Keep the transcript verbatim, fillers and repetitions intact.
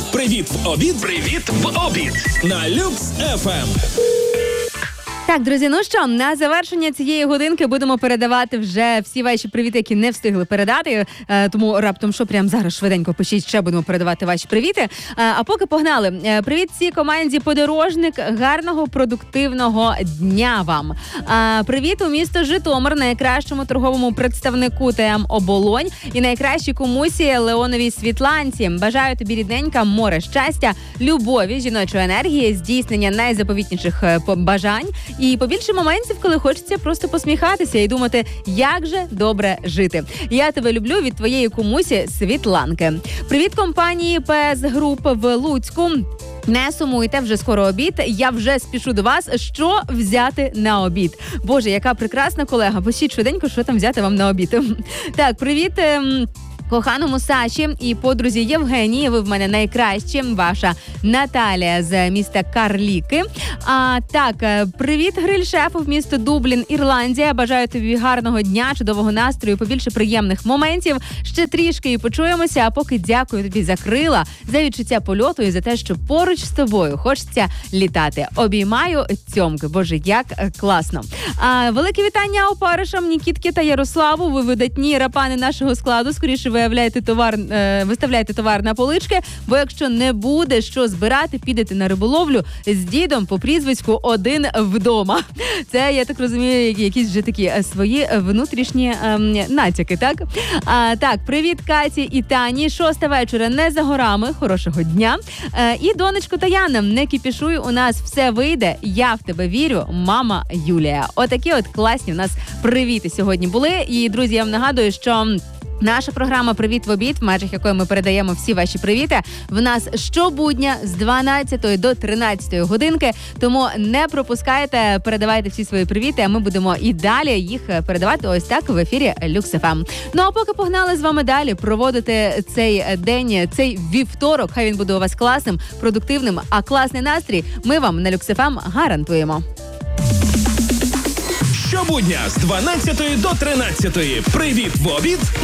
Привіт в обід. Привіт в обід. На Люкс еф ем. Так, друзі, ну що, на завершення цієї годинки будемо передавати вже всі ваші привіти, які не встигли передати. Е, тому раптом, що прямо зараз швиденько пишіть, ще будемо передавати ваші привіти. Е, а поки погнали. Е, привіт всій команді «Подорожник». Гарного, продуктивного дня вам. Е, привіт у місто Житомир, найкращому торговому представнику ТМ «Оболонь» і найкращій комусі Леоновій Світланці. Бажаю тобі, рідненька, море щастя, любові, жіночої енергії, здійснення найзаповітніших бажань і побільше моментів, коли хочеться просто посміхатися і думати, як же добре жити. Я тебе люблю від твоєї кумусі Світланки. Привіт компанії пе ес Груп в Луцьку. Не сумуйте, вже скоро обід. Я вже спішу до вас. Що взяти на обід? Боже, яка прекрасна колега. Пишіть швиденько, що там взяти вам на обід. Так, привіт коханому Саші і подрузі Євгенії. Ви в мене найкращі. Ваша Наталія з міста Карліки. А так, привіт гриль-шефу в місто Дублін, Ірландія. Бажаю тобі гарного дня, чудового настрою, побільше приємних моментів. Ще трішки і почуємося, а поки дякую тобі за крила, за відчуття польоту і за те, що поруч з тобою хочеться літати. Обіймаю, цьомки. Боже, як класно. А, велике вітання опаришам Нікітки та Ярославу. Ви видатні рапани нашого складу. Скоріше виявляєте товар, е, виставляєте товар на полички, бо якщо не буде що збирати, підете на риболовлю з дідом по прізвиську «Один вдома». Це, я так розумію, якісь вже такі свої внутрішні е, натяки, так? А, так, привіт Каті і Тані. Шоста вечора не за горами. Хорошого дня. Е, і донечко Таяна, не кіпішуй, у нас все вийде. Я в тебе вірю, мама Юлія. Отакі от класні у нас привіти сьогодні були. І, друзі, я вам нагадую, що наша програма «Привіт в обід», в межах якої ми передаємо всі ваші привіти, в нас щобудня з дванадцятої до тринадцятої годинки. Тому не пропускайте, передавайте всі свої привіти, а ми будемо і далі їх передавати ось так в ефірі Люкс еф ем. Ну а поки погнали з вами далі проводити цей день, цей вівторок, хай він буде у вас класним, продуктивним, а класний настрій ми вам на Люкс еф ем гарантуємо. Щобудня з дванадцятої до тринадцятої. Привіт в обід.